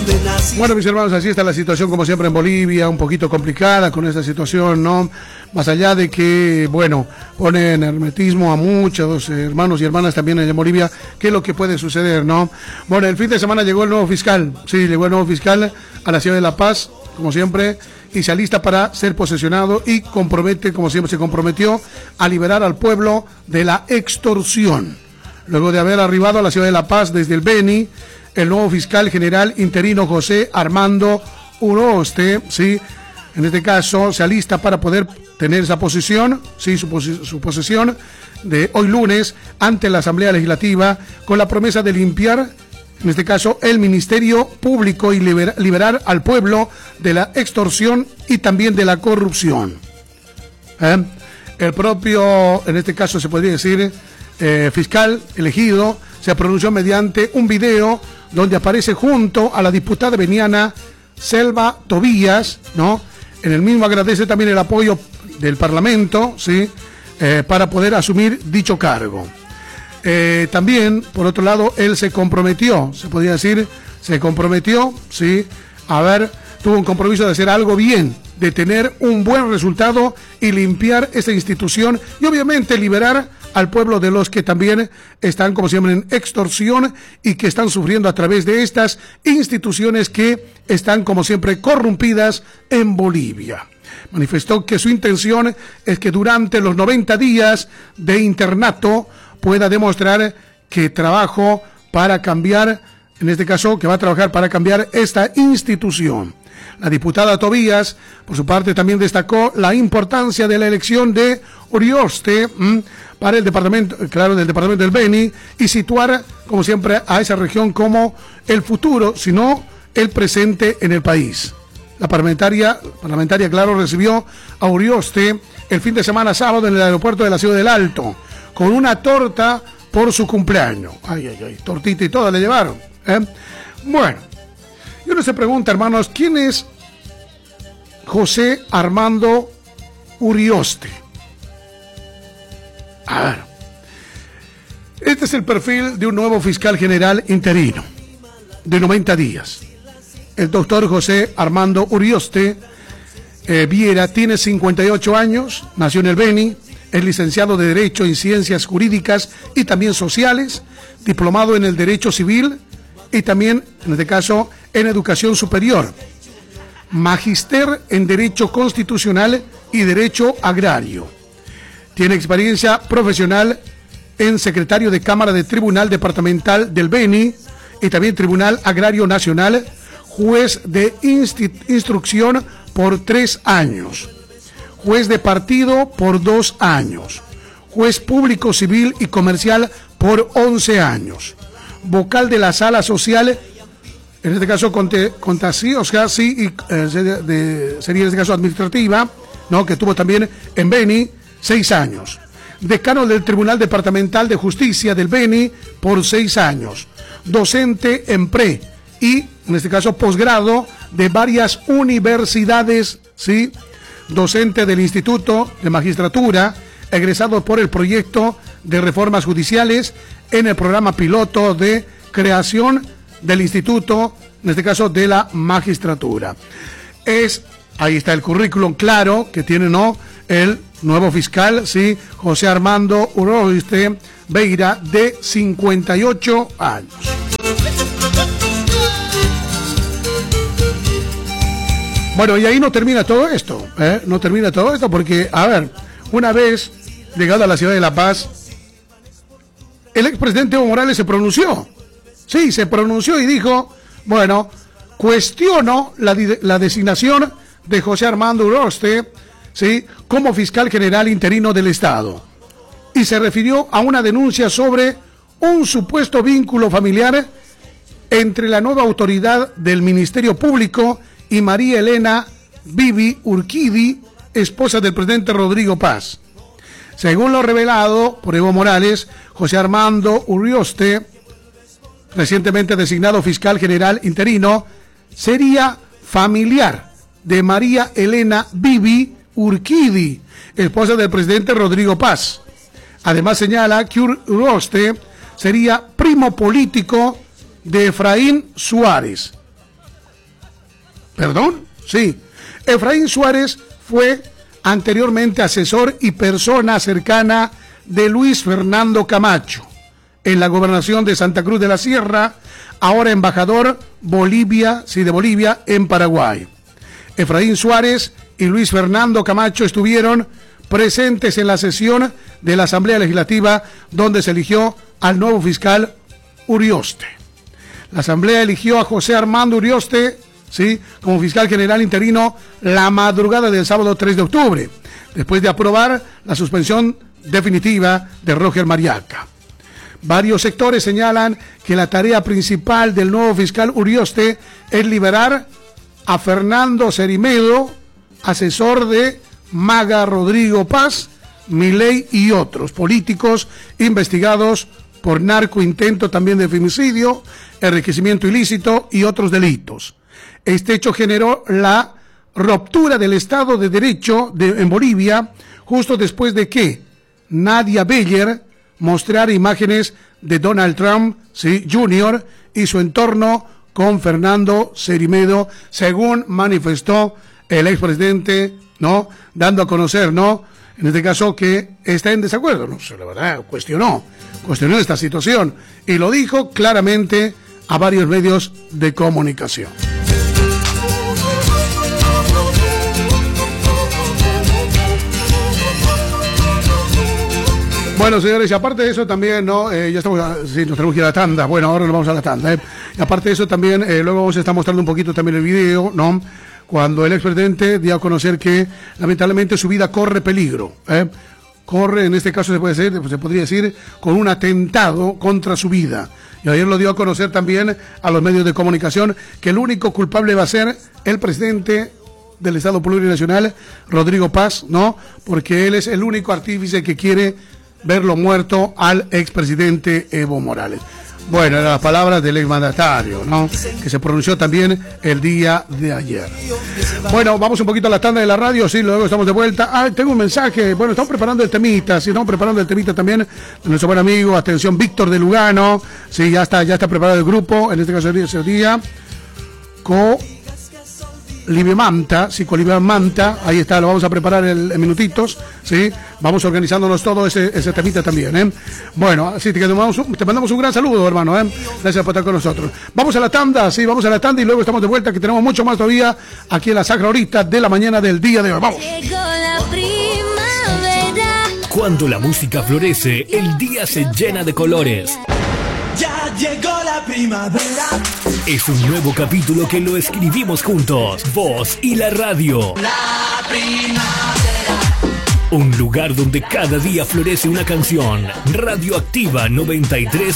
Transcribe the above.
Bueno, mis hermanos, así está la situación como siempre en Bolivia, un poquito complicada con esta situación, ¿no? Más allá de que, bueno, ponen hermetismo a muchos hermanos y hermanas también en Bolivia, ¿qué es lo que puede suceder, no? Bueno, el fin de semana llegó el nuevo fiscal, sí, llegó el nuevo fiscal a la ciudad de La Paz, como siempre, y se alista para ser posesionado y compromete, como siempre se comprometió, a liberar al pueblo de la extorsión. Luego de haber arribado a la ciudad de La Paz desde el Beni, el nuevo fiscal general interino José Armando Urioste, sí, en este caso se alista para poder tener esa posición, sí, su posesión de hoy lunes ante la Asamblea Legislativa con la promesa de limpiar, en este caso, el Ministerio Público y liberar al pueblo de la extorsión y también de la corrupción. El propio, en este caso se podría decir, fiscal elegido, se pronunció mediante un video donde aparece junto a la diputada veniana Selva Tobías, ¿no? En el mismo agradece también el apoyo del Parlamento, ¿sí? Para poder asumir dicho cargo. También, por otro lado, él se comprometió, se podría decir, ¿sí? Tuvo un compromiso de hacer algo bien, de tener un buen resultado y limpiar esta institución y obviamente liberar al pueblo de los que también están, como siempre, en extorsión y que están sufriendo a través de estas instituciones que están, como siempre, corrompidas en Bolivia. Manifestó que su intención es que durante los 90 días de internato pueda demostrar que trabajó para cambiar, en este caso, que va a trabajar para cambiar esta institución. La diputada Tobías, por su parte, también destacó la importancia de la elección de Urioste para el departamento, claro, del departamento del Beni y situar, como siempre, a esa región como el futuro, sino el presente en el país. La parlamentaria, claro, recibió a Urioste el fin de semana sábado en el aeropuerto de la Ciudad del Alto, con una torta por su cumpleaños. Ay, tortita y todo le llevaron. Bueno, y uno se pregunta, hermanos, ¿quién es José Armando Urioste? A ver, este es el perfil de un nuevo fiscal general interino de 90 días. El doctor José Armando Urioste Viera tiene 58 años, nació en el Beni, es licenciado de Derecho en Ciencias Jurídicas y también Sociales, diplomado en el Derecho Civil y también, en este caso, en Educación Superior, magíster en Derecho Constitucional y Derecho Agrario. Tiene experiencia profesional en secretario de Cámara de Tribunal Departamental del Beni y también Tribunal Agrario Nacional, juez de instrucción por 3 años, juez de partido por 2 años, juez público civil y comercial por 11 años, vocal de la Sala Social, en este caso sería en este caso administrativa, ¿no? Que tuvo también en Beni 6 años, decano del Tribunal Departamental de Justicia del Beni por 6 años, docente en pre y, en este caso, posgrado de varias universidades, ¿sí? Docente del Instituto de Magistratura, egresado por el proyecto de reformas judiciales en el programa piloto de creación del Instituto, en este caso, de la Magistratura. Ahí está el currículum claro que tiene, ¿no?, el nuevo fiscal, sí, José Armando Urioste Beira, de 58 años. Bueno, y ahí no termina todo esto, no termina todo esto porque, a ver, una vez llegado a la ciudad de La Paz, el expresidente Evo Morales se pronunció y dijo, bueno, cuestiono la designación de José Armando Urioste, ¿sí?, como fiscal general interino del Estado, y se refirió a una denuncia sobre un supuesto vínculo familiar entre la nueva autoridad del Ministerio Público y María Elena Bibi Urquidi, esposa del presidente Rodrigo Paz. Según lo revelado por Evo Morales, José Armando Urioste, recientemente designado fiscal general interino, sería familiar de María Elena Bibi Urquidi, esposa del presidente Rodrigo Paz. Además señala que Urioste sería primo político de Efraín Suárez. ¿Perdón? Sí. Efraín Suárez fue anteriormente asesor y persona cercana de Luis Fernando Camacho en la gobernación de Santa Cruz de la Sierra, ahora embajador de Bolivia en Paraguay. Efraín Suárez y Luis Fernando Camacho estuvieron presentes en la sesión de la Asamblea Legislativa donde se eligió al nuevo fiscal Urioste. La Asamblea eligió a José Armando Urioste, ¿sí?, como fiscal general interino la madrugada del sábado 3 de octubre, después de aprobar la suspensión definitiva de Roger Mariaca. Varios sectores señalan que la tarea principal del nuevo fiscal Urioste es liberar a Fernando Cerimedo, asesor de Maga Rodrigo Paz, Milei y otros políticos investigados por narcointento, también de femicidio, enriquecimiento ilícito y otros delitos. Este hecho generó la ruptura del Estado de Derecho en Bolivia, justo después de que Nadia Beller mostrara imágenes de Donald Trump, ¿sí?, Jr. y su entorno con Fernando Cerimedo, según manifestó el expresidente, ¿no?, dando a conocer, ¿no?, en este caso, que está en desacuerdo. No sé, la verdad, cuestionó esta situación y lo dijo claramente a varios medios de comunicación. Bueno, señores, y aparte de eso también, ¿no? Ya estamos, sí, nos tenemos que ir a la tanda. Bueno, ahora nos vamos a la tanda, Y aparte de eso también, luego vamos a estar mostrando un poquito también el video, ¿no?, cuando el expresidente dio a conocer que lamentablemente su vida corre peligro, corre, en este caso se podría decir, con un atentado contra su vida. Y ayer lo dio a conocer también a los medios de comunicación que el único culpable va a ser el presidente del Estado Plurinacional, Rodrigo Paz, ¿no?, porque él es el único artífice que quiere verlo muerto al expresidente Evo Morales. Bueno, eran las palabras del exmandatario, ¿no?, que se pronunció también el día de ayer. Bueno, vamos un poquito a la tanda de la radio, sí, luego estamos de vuelta. Tengo un mensaje, bueno, estamos preparando el temita, sí, estamos preparando el temita también de nuestro buen amigo, atención, Víctor de Lugano, sí, ya está preparado el grupo, en este caso ese día, Libemanta, ahí está, lo vamos a preparar en minutitos, ¿sí? Vamos organizándonos todo ese temita también, Bueno, así te mandamos un gran saludo, hermano, Gracias por estar con nosotros. Vamos a la tanda, sí, vamos a la tanda y luego estamos de vuelta, que tenemos mucho más todavía aquí en la Sacra Horita de la mañana del día de hoy. ¡Vamos! Llegó la primavera. Cuando la música florece, el día se llena de colores. Ya llegó la primavera. Es un nuevo capítulo que lo escribimos juntos, vos y la radio. La primavera. Un lugar donde cada día florece una canción. Radioactiva 93.1.